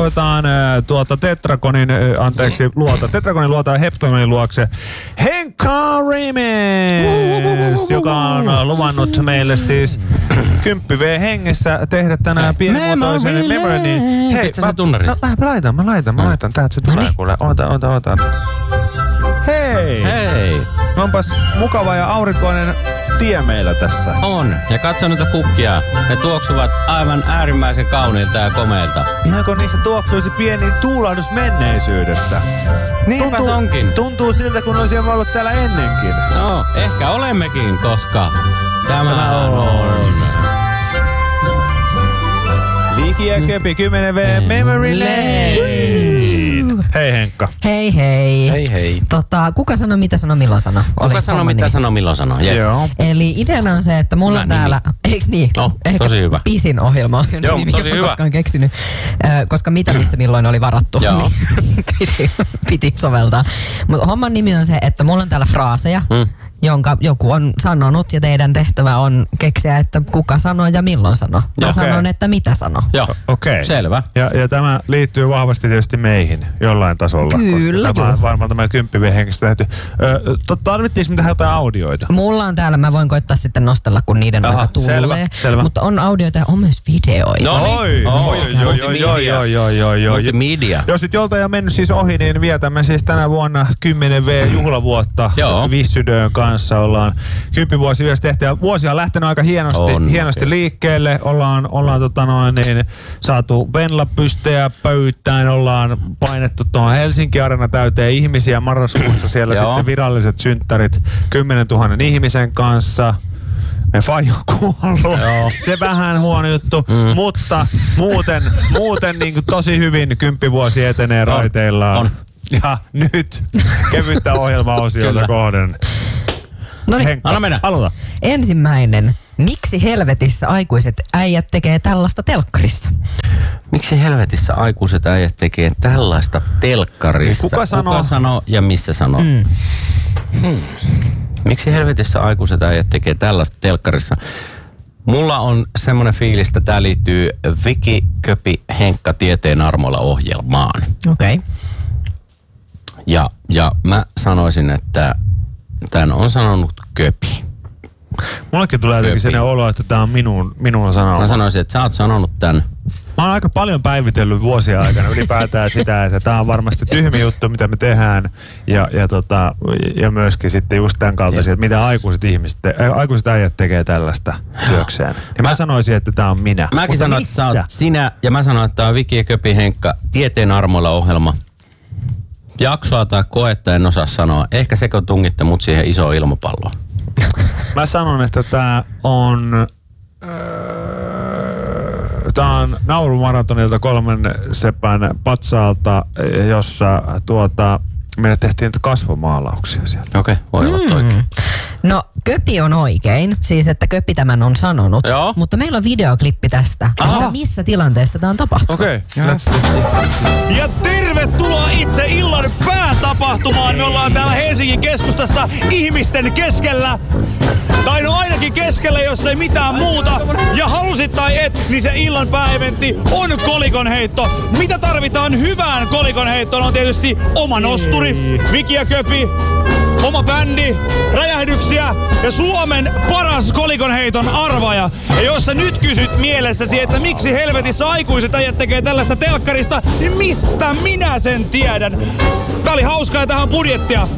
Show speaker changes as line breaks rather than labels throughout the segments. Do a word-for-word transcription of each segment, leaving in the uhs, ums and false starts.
toivotaan äh, tuota Tetragonin, äh, anteeksi, luota, Tetragonin luota ja Heptonin luokse Henkka Rimes, joka on luvannut meille siis kymppi V hengessä tehdä tänään pienimuotoisen memory. Niin, hei,
pistä se tunnari.
No, mä laitan, mä laitan, mä laitan. Täältä se tulee, kuule. Ota, ota, ota. Hei!
Hei!
Onpas mukava ja aurinkoinen tie meillä tässä.
On. Ja katso noita kukkia. Ne tuoksuvat aivan äärimmäisen kauniilta ja komeilta.
Ihanko niissä tuoksuisi pieni tuulahdus menneisyydestä?
Niinpäs
tuntuu,
onkin.
Tuntuu siltä, kun olisimme ollut täällä ennenkin.
No, ehkä olemmekin, koska tämä,
tämä on...
on...
Viki ja Köpi, kymmenen V Memory Lane. Hei Henkka.
Hei hei.
Hei hei.
Tota, kuka sanoo mitä sanoo milloin sanoo?
Kuka sanoo mitä niin? sanoo milloin sanoo? Yes.
Joo.
Eli ideana on se, että mulla on täällä, eiks niin?
No,
ehkä
tosi hyvä.
pisin ohjelma on se
Joo,
nimi, mikä
tosi
mä
hyvä.
koskaan keksinyt. Ö, koska mitä missä milloin oli varattu, niin piti, piti soveltaa. Mutta homman nimi on se, että mulla on täällä fraaseja, hmm. jonka joku on sanonut ja teidän tehtävä on keksiä, että kuka sanoo ja milloin sanoo. Mä
okay.
sanon, että mitä sanoo.
Joo,
okei. Okay.
Selvä.
Ja, ja tämä liittyy vahvasti tietysti meihin jollain tasolla.
Kyllä,
tämä on varmaan tämä kymppi V hengestä tehty. Tarvittiinko me tähän jotain audioita?
Mulla on täällä, mä voin koittaa sitten nostella, kun niiden
Aha,
aika tulee.
Selvä, selvä.
Mutta on audioita ja on myös videoita.
No niin.
Oi, oi, oi, oi, oi, oi, oi, oi, oi.
Multimedia.
Jos nyt joltain on mennyt siis ohi, niin vietämme siis tänä vuonna kymmenen V juhlavuotta Vissydön kanssa. Ollaan kymppivuosi yhdessä tehty ja vuosi on lähtenyt aika hienosti,
on,
hienosti liikkeelle. Ollaan, ollaan tota noin, niin, saatu venlapystejä pöytään, ollaan painettu tuohon Helsinki Arena täyteen ihmisiä marraskuussa siellä sitten viralliset synttärit kymmenentuhannen ihmisen kanssa. Me faija on kuollut. Joo. Se vähän huono juttu, mm. mutta muuten, muuten niin kuin tosi hyvin kymppivuosi etenee on. raiteillaan. On. Ja nyt kevyttä ohjelmaosiota kohden.
No niin,
anna mennä.
Aloita.
Ensimmäinen. Miksi helvetissä aikuiset äijät tekee tällaista telkkarissa?
Miksi helvetissä aikuiset äijät tekee tällaista telkkarissa?
Kuka sanoo?
Kuka sanoo ja missä sanoo? Mm. Hmm. Miksi helvetissä aikuiset äijät tekee tällaista telkkarissa? Mulla on semmoinen fiilis, että tää liittyy Viki, Köpi, Henkka tieteen armoilla ohjelmaan.
Okei. Okay.
Ja, ja mä sanoisin, että tän on sanonut Köpi.
Mullekin tulee jotenkin sellainen olo, että tää on minun, minun sanoma.
Mä sanoisin, että sä oot sanonut tän.
Mä oon aika paljon päivitellyt vuosien aikana ylipäätään sitä, että tää on varmasti tyhmi juttu, mitä me tehdään. Ja, ja, tota, ja myöskin sitten just tämän kaltaisia, että mitä aikuiset ihmiset, te, aikuiset äijät tekee tällaista työkseen. Ja mä, mä sanoisin, että tää on minä.
Mäkin sanon, että sä oot sinä, ja mä sanon, että tää on Viki ja Köpi Henkka tieteen armoilla ohjelma. Jaksoa tai koetta en osaa sanoa. Ehkä se, kun tungitte mut siihen isoon ilmapalloon.
Mä sanon, että tää on... Tää on Naurumaratonilta kolmen sepän patsaalta, jossa tuota, meille tehtiin kasvomaalauksia sieltä.
Okei, okay, voi olla mm. toikin.
No, Köpi on oikein, siis että Köpi tämän on sanonut,
Joo.
mutta meillä on videoklippi tästä,
Aha.
että missä tilanteessa tämä on tapahtunut.
Okei, okay.
Ja tervetuloa itse illan päätapahtumaan. Me ollaan täällä Helsingin keskustassa ihmisten keskellä. Tai no ainakin keskellä, jos ei mitään muuta. Ja halusit tai et, niin se illan pääeventti on kolikonheitto. Mitä tarvitaan hyvään kolikonheittoon on tietysti oma nosturi, Viki ja Köpi, oma bändi, räjähdyksiä ja Suomen paras kolikonheiton arvaja. Ja jos sä nyt kysyt mielessäsi, että miksi helvetissä aikuiset äijät tekee tällaista telkkarista, niin mistä minä sen tiedän? Tää oli hauskaa ja tähän budjettia.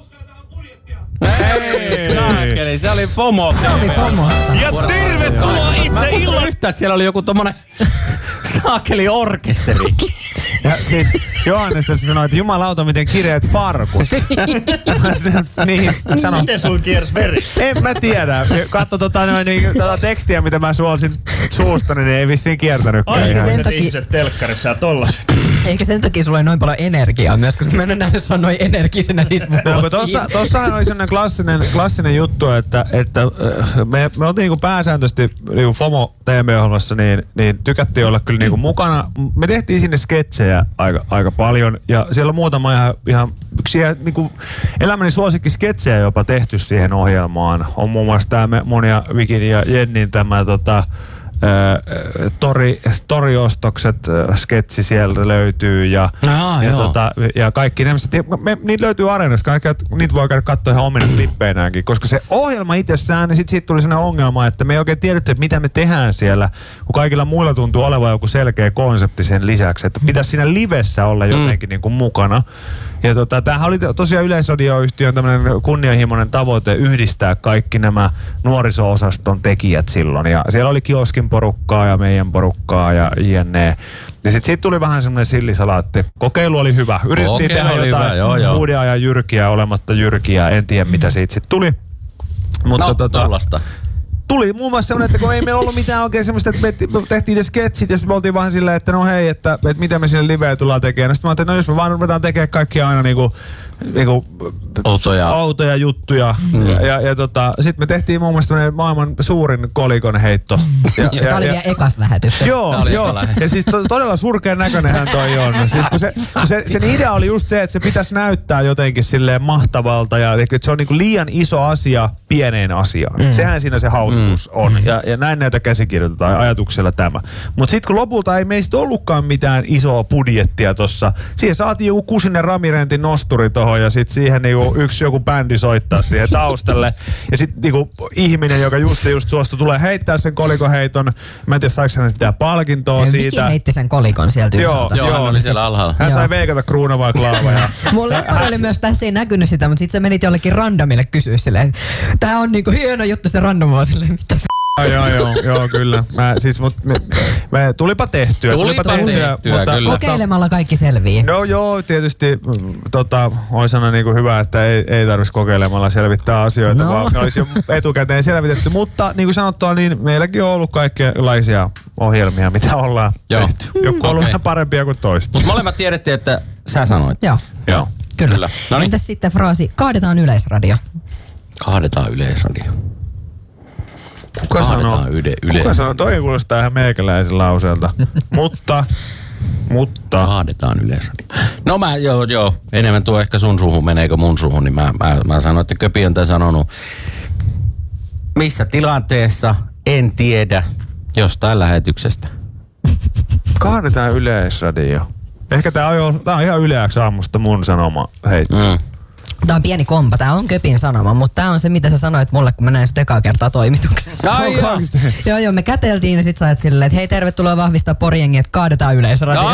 Hei, saakeli, se oli FOMO.
Se oli FOMOsta.
Ja tervetuloa itse illan...
Yhtään, että siellä oli joku tommonen saakeli orkesteri.
Ja siis Johannes tässä sanoi, että jumalauta, miten kireät farkut. Niin, sano.
Miten sun kiersi veri?
En mä tiedä. Katso tota, noin, niin, tota tekstiä, mitä mä suolsin suustani, niin ei vissiin kiertänytkään.
Eikä sen takia...
ihmiset telkkarissa ja tollaset.
Eikä sen takia sulla ei noin paljon energiaa myös, koska mä en ole nähnyt sua noin energisenä siis vuosiin.
Tossa, tossahan oli sellainen klassinen, klassinen juttu, että, että me, me oltiin niinku pääsääntöisesti niinku FOMO T V-ohjelmassa, niin, niin tykättiin olla kyllä niinku mukana. Me tehtiin sinne sketsejä aika, aika paljon ja siellä on muutama ihan, ihan yksi niinku elämäni suosikki sketsejä jopa tehty siihen ohjelmaan. On muun muassa tämä Monia, Vikin ja Jennin tämä tota, tori, toriostokset, sketsi sieltä löytyy ja,
Aa,
ja, tota, ja kaikki tämmöiset. Me, niitä löytyy Areenasta, niitä voi käydä katsoa ihan omina klippeinäänkin, koska se ohjelma itsessään, niin sit siitä tuli sellainen ongelma, että me ei oikein tiedetty, että mitä me tehdään siellä, kun kaikilla muilla tuntuu olevan joku selkeä konsepti sen lisäksi, että pitäisi siinä livessä olla jotenkin mm. niin kuin mukana. Ja tota, tämähän oli tosiaan Yleisradioyhtiön tämmöinen kunnianhimoinen tavoite yhdistää kaikki nämä nuoriso-osaston tekijät silloin. Ja siellä oli Kioskin porukkaa ja meidän porukkaa ja jne. Ja sitten siitä tuli vähän semmoinen sillisalaatti. Kokeilu oli hyvä. Yritettiin tehdä jotain hyvä, joo, joo. uuden ajan jyrkiä olematta jyrkiä. En tiedä mitä siitä sitten tuli. Mutta
no,
tota,
tollasta.
Tuli muun muassa semmoinen, että kun ei meillä ollut mitään oikein semmoista, että me tehtiin ne sketsit ja sitten me oltiin vaan silleen, että no hei, että, että mitä me sinne liveen tullaan tekemään. Sitten mä ajattelin, että no jos me vaan ruvetaan tekemään kaikkia aina niinku, niinku
outoja.
outoja juttuja. Mm. Ja, ja, ja tota, sitten me tehtiin muun muassa maailman suurin kolikon heitto. Ja, ja,
Tämä oli
ja,
vielä ekas lähetys.
Joo, joo. Ja siis to, todella surkean näköinenhän toi on. Siis kun se, se, sen idea oli just se, että se pitäisi näyttää jotenkin silleen mahtavalta ja että se on niinku liian iso asia pieneen asiaan. Mm. Sehän siinä se hauskuus mm. on. Ja, ja näin näitä käsikirjoitetaan ajatuksella tämä. Mutta sitten kun lopulta ei meistä ollutkaan mitään isoa budjettia tossa, siihen saatiin joku Kusinen Ramirentin nosturi tohon ja sitten siihen niinku yksi joku bändi soittaa siihen taustalle. Ja sitten niinku ihminen, joka just just suostui, tulee heittää sen kolikoheiton. Mä en tiedä, saiko hän mitään palkintoa
ja
siitä.
Viki heitti sen kolikon sieltä ylhäältä.
Joo, joo, hän oli siellä alhaalla.
Hän joo. sai veikata kruunavaa klaavaa.
Mun leppari oli myös, tässä ei näkynyt sitä, mutta sit sä menit jollekin randomille kysyä silleen, tää on niinku hieno juttu, se random vaan silleen, mitä f***.
Joo, joo, joo, kyllä. Mä, siis, mut, me, me, tulipa tehtyä.
Tulipa, tulipa tehtyä, tehtyä mutta, kyllä.
Kokeilemalla kaikki selvii.
No joo, tietysti tota, olisi sanoa niinku hyvä, että ei, ei tarvitsisi kokeilemalla selvittää asioita, no. vaan ne olisi jo etukäteen selvitetty. Mutta niin kuin sanottua, niin meilläkin on ollut kaikenlaisia ohjelmia, mitä ollaan joo. tehty. Joku on ollut okay. parempia kuin toista.
Mutta molemmat tiedettiin, että sä sanoit.
Joo,
joo.
kyllä. kyllä. Entäs sitten fraasi, kaadetaan Yleisradio?
Kaadetaan Yleisradio.
Kuka sanoo?
Yle, yle.
Kuka sanoo? Toi kuulostaa ihan meikäläisen lauseelta. mutta, mutta.
Kaadetaan Yleisradio. No mä, joo, joo. Enemmän tuo ehkä sun suhun, meneekö mun suhun, niin mä, mä, mä sanon, että Köpi on tämän sanonut. Missä tilanteessa? En tiedä. Jostain lähetyksestä.
Kaadetaan Yleisradio. Ehkä tää on, tää on ihan yleäksi aamusta mun sanoma heitto. Mm.
Tää on pieni kompa, tää on Köpin sanoma, mutta tää on se, mitä sä sanoit mulle, kun mä näin sut ekaa kertaa toimituksessa.
Ai joo.
joo, joo, me käteltiin ja sit sä ajat silleen, että hei, tervetuloa vahvistaa Poriengi, että kaadetaan Yleisradio.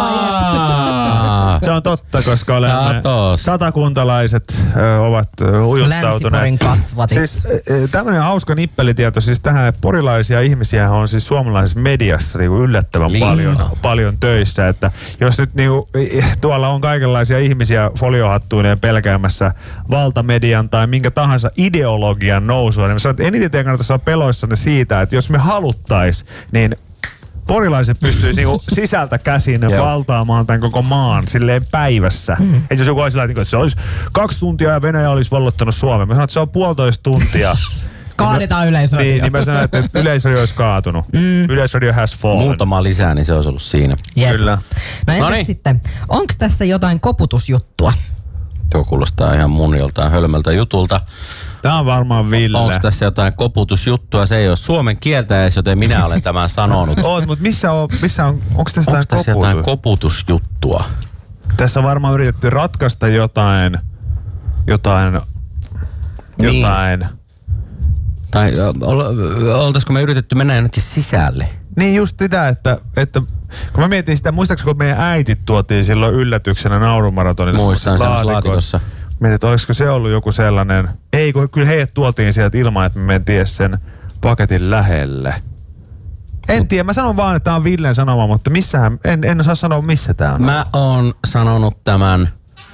Se on totta, koska olemme satakuntalaiset ö, ovat ujuttautuneet.
Länsi-Porin kasvatit.
Siis tämmönen hauska nippelitieto, siis tähän porilaisia ihmisiä on siis suomalaisessa mediassa niin yllättävän paljon, paljon töissä, että jos nyt niin, tuolla on kaikenlaisia ihmisiä foliohattuineen pelkäämässä valtamedian tai minkä tahansa ideologian nousua, niin mä sanon, että eniten teidän kannattaisi olla peloissanne siitä, että jos me haluttais, niin porilaiset pystyisi niinku sisältä käsin valtaamaan tämän koko maan silleen päivässä. Mm. Että jos joku olisi sillä, että se olisi kaksi tuntia ja Venäjä olisi vallottanut Suomen. Mä sanon, että se on puolitoista tuntia.
Kaadetaan Yleisradio.
Niin, niin mä sanon, että Yleisradio olisi kaatunut. Mm. Yleisradio has fallen.
Muutama lisää, niin se olisi ollut siinä.
Jep.
Kyllä.
No entäs Noniin. sitten, onko tässä jotain koputusjuttua?
Tuo kuulostaa ihan mun joltain hölmöltä jutulta.
Tää on varmaan Ville.
Onko tässä jotain koputusjuttua? Se ei ole suomen kieltä edes, joten minä olen tämän sanonut.
Oot, mutta missä on, missä on, onko tässä,
onko tässä
koputus?
jotain koputusjuttua?
Tässä on varmaan yritetty ratkaista jotain, jotain, niin. jotain.
Tai oltaisiko me yritetty mennä jonnekin sisälle?
Niin just sitä, että, että kun mä mietin sitä, muistaakseni kun meidän äitit tuotiin silloin yllätyksenä naurumaratonilla.
Muistan semmoisessa laatikossa.
Mietin, että olisiko se ollut joku sellainen, ei kun kyllä heidät tuotiin sieltä ilman, että me mentiin sen paketin lähelle. En tiedä, mä sanon vaan, että tää on Villen sanoma, mutta missähän, en, en osaa sanoa missä tää on.
Mä oon sanonut tämän.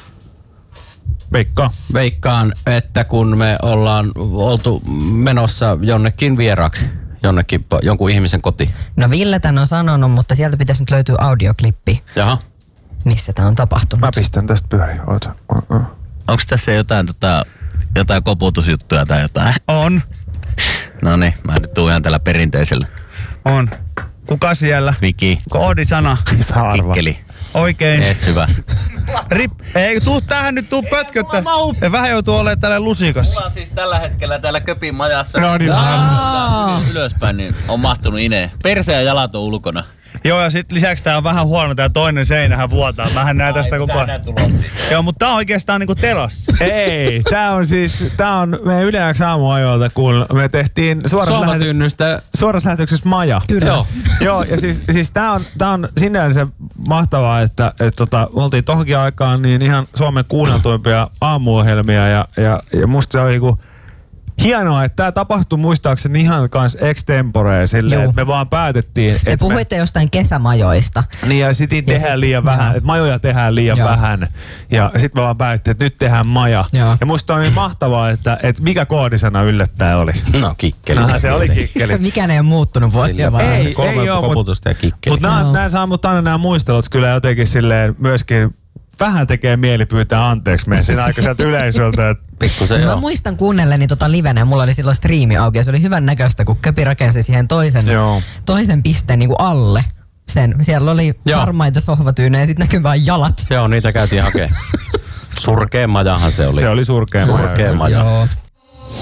Veikka.
Veikkaan, että kun me ollaan oltu menossa jonnekin vieraksi, jonnekin jonkun ihmisen koti.
No Ville tän on sanonut, mutta sieltä pitäisi nyt löytyä audioklippi.
Jaha.
Missä tää on tapahtunut?
Mä pistän tästä pyöriin, oota.
Onko tässä jotain, tota, jotain koputusjuttuja tai jotain?
On.
No niin, mä nyt tuun ihan tällä perinteisellä.
On. Kuka siellä?
Viki.
Koodisana.
Kikkeli.
Oikein.
Ees, hyvä.
Rip, ei, tuu tähän nyt, tuu pötköttä. Vähän joutuu olemaan tällä lusikassa.
Mulla on siis tällä hetkellä täällä Köpin majassa.
No niin,
ylöspäin, niin on mahtunut ineen. Perse ja jalat on ulkona.
Joo, ja sit lisäksi tää on vähän huono, tää toinen seinähän vuotaa. Mähän näen tästä koko ajan. Joo, mutta tää on oikeastaan niinku terassi.
Ei, tää on siis, tää on meidän Yle X aamuajoilta, kun me tehtiin suorassa, lähety- suorassa lähetyksessä maja.
Kyllä.
Joo, Joo ja siis, siis tää on, tää on sinänsä mahtavaa, että et tota, oltiin tohonkin aikaan niin ihan Suomen kuunneltuimpia aamuohjelmia ja, ja, ja musta se oli niinku hienoa, että tämä tapahtui muistaakseni ihan kans extemporea silleen, että me vaan päätettiin.
Te puhuitte me, jostain kesämajoista.
Niin ja sitten tehdään sit, liian vähän, että majoja tehdään liian joo. vähän. Ja sitten me vaan päätettiin, että nyt tehdään maja. Joo. Ja musta on niin mahtavaa, että, että mikä koodisana yllättäen oli.
No kikkeli.
No se oli kikkeli.
Mikään ei ole muuttunut vuosia vaan.
Ei, ei ole,
koputusta ja kikkeli.
Mutta nämä, nämä saa mut aina nämä muistelut kyllä jotenkin silleen myöskin vähän tekee mieli pyytää anteeksi meidän siinä aikaiselta yleisöltä.
Pikkusen, mä muistan kuunnelleni tota livenä, mulla oli silloin striimi auki ja se oli hyvän näköistä, kun Köpi rakensi siihen toisen, toisen pisteen niin kuin alle. Sen. Siellä oli joo. harmaita sohvatyynejä ja sitten näkyy vaan jalat.
Joo, niitä käytiin hakemaan. Surkea majahan se oli.
Se oli surkea,
surkea maja.
maja.